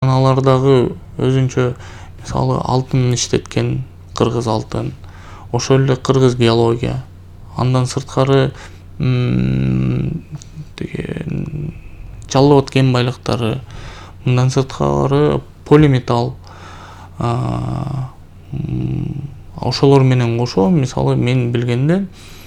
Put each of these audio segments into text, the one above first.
анан алар дагы өзүнчө мисалы алтын иштеткен, кыргыз алтын, ошол эле кыргыз геология. Андан сырткары жалал кен байлыктары, мындан сырткары полиметалл, ошолор менен кошо мисалы мен билгенде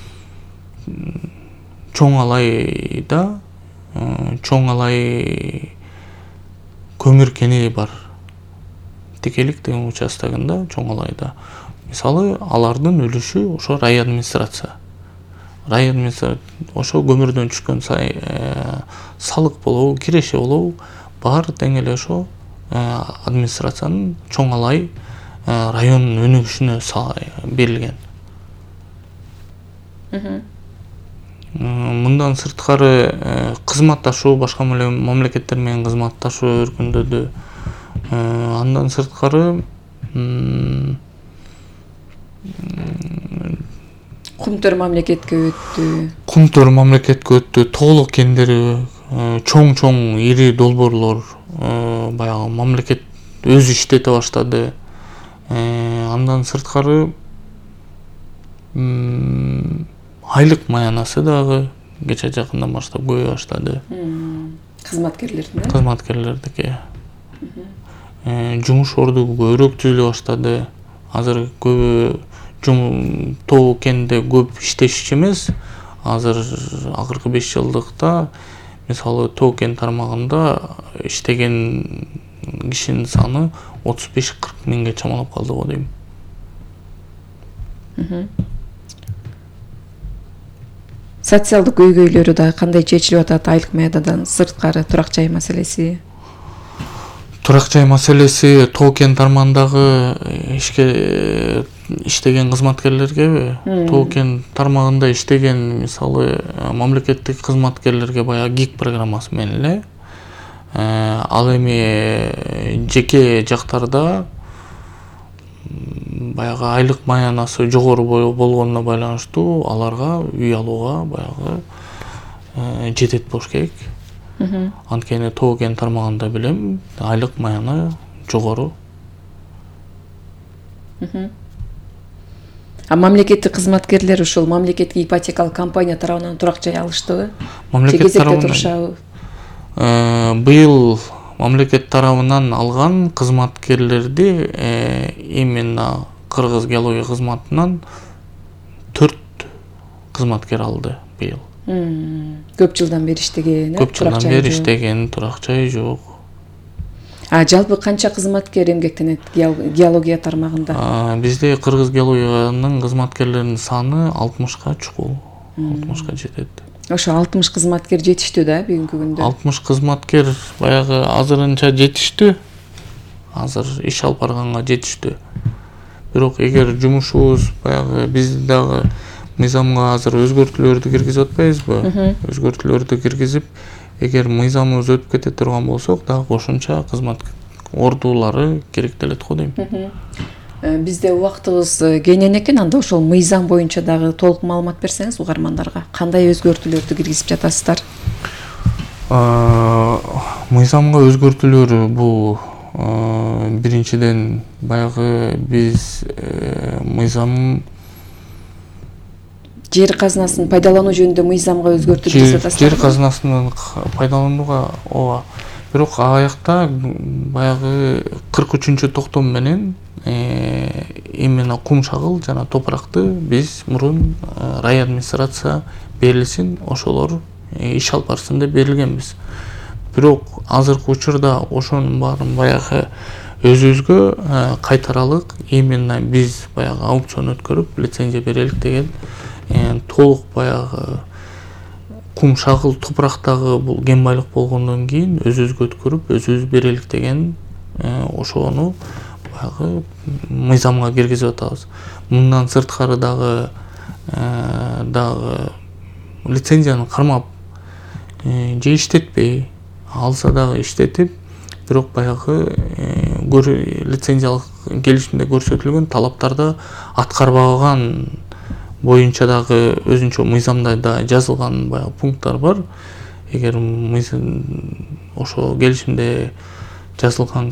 Чоң Алайда Чоң Алай көмүр кени бар. Текелик деген участогунда Чоң Алайда. Мисалы алардын үлүшү ошо рай администрация. Ошо көмүрдөн түшкөн салык болобу, киреше болобу, баары тең эле ошо администрациянын Чоң Алай районунун өнүгүшүнө берилген. Мындан сырткары кызматташуу, башка мамлекеттер менен кызматташуу өркүндөдү. Андан сырткары Кумтөр мамлекетке өттү. Тоолук кендери, чоң ири долбоорлор, баягы мамлекет өзү иштете баштады. Андан сырткары айлык маянасы дагы кече жакындан баштап көбөйө баштады. Кызматкерлердики. Жумуш орду көбүрөөк түзүлө баштады. Азыр көбү тоо кенде көп иштешчү эмес. Азыр акыркы 5 жылдыкта мисалы тоо кен тармагында иштеген кишинин саны 35-40 миңге чамалап калды го дейм. Социалдык көйгөйлөрү да кандай чечилип атат? Айлык маядан сырткары турак жай маселеси. Турак жай маселеси тоо кен тармагындагы иштеген кызматкерлерге, тоо кен тармагында иштеген мисалы мамлекеттик кызматкерлерге баягы ГИК программасы менен эле. Ал эми жеке жактарда баягы айлык маянасы жогору болгонуна байланыштуу аларга үй алууга баягы жетет болуш керек. Анткени тоо кен тармагында билем, айлык маяны жогору. Мамлекеттик кызматкерлер ушул мамлекеттик ипотекалык компания тарабынан турак жай алыштыбы? Мамлекет тарабынан быйыл мамлекет тарабынан алган кызматкерлерди именно кыргыз геология кызматынан 4 кызматкер алды быйыл. Көп жылдан бери иштеген, турак жай жок. Жалпы канча кызматкер эмгектенет геология тармагында? Бизде кыргыз геологиянын кызматкерлеринин саны 60ка чукул. 60ка жетет. Ошо 60 кызматкер жетиштүү да бүгүнкү күндө? 60 кызматкер баягы азырынча жетиштүү. Азыр иш алып барганга жетиштүү. Бирок эгер жумушубуз баягы биз дагы мыйзамга азыр өзгөртүүлөрдү киргизип атпайбызбы? Өзгөртүүлөрдү киргизип, эгер мыйзамыбыз өтүп кете турган болсок, дагы кошумча кызмат ордулары керектелет го дейм. Бизде убактыбыз кенен экен, анда ошол мыйзам боюнча дагы толук маалымат берсеңиз угармандарга. Кандай өзгөртүүлөрдү киргизип жатасыздар? Мыйзамга өзгөртүүлөр бул биринчиден баягы биз мыйзам жер казынасын пайдалануу жөнүндө мыйзамга өзгөртүү жасатасыздар. Жер казынасын пайдаланууга ооба. Бирок аякта баягы 43-токтом менен именно кум шагыл жана топуракты биз мурун рай администрация берилсин, ошолор иш алып барсын деп берилгенбиз. Бирок азыркы учурда ошонун баарын баягы өзүбүзгө кайтаралык, именно биз баягы аукцион өткөрүп лицензия берелик деген толук баягы кум шагыл топурактагы бул кен байлык болгондон кийин өзүбүзгө өткөрүп өзүбүз берелик деген ошону баягы мыйзамга киргизип атабыз. Мындан сырткары дагы лицензияны кармап же иштетпей алса дагы иштетип, бирок баягы лицензиялык келишимде көрсөтүлгөн талаптарды аткарбаган боюнча дагы өзүнчө мыйзамда да жазылган баягы пункттар бар. Эгер ошо келишимде жазылган